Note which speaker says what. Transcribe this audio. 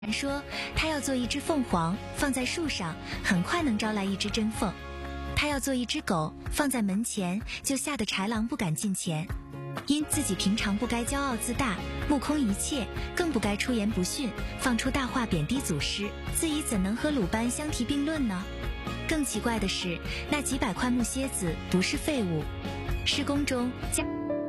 Speaker 1: 说他要做一只凤凰，放在树上，很快能招来一只真凤。他要做一只狗，放在门前，就吓得豺狼不敢近前。因自己平常不该骄傲自大，目空一切，更不该出言不逊，放出大话贬低祖师，自己怎能和鲁班相提并论呢？更奇怪的是，那几百块木楔子不是废物，施工中加